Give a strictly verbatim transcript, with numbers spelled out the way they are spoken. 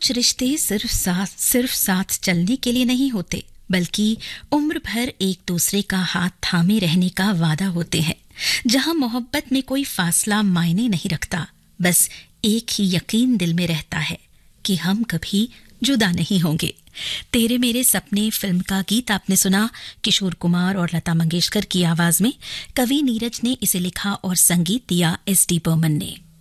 कुछ रिश्ते सिर्फ साथ सिर्फ साथ चलने के लिए नहीं होते, बल्कि उम्र भर एक दूसरे का हाथ थामे रहने का वादा होते हैं, जहां मोहब्बत में कोई फासला मायने नहीं रखता, बस एक ही यकीन दिल में रहता है कि हम कभी जुदा नहीं होंगे। तेरे मेरे सपने फिल्म का गीत आपने सुना किशोर कुमार और लता मंगेशकर की आवाज में। कवि नीरज ने इसे लिखा और संगीत दिया एस डी बर्मन ने।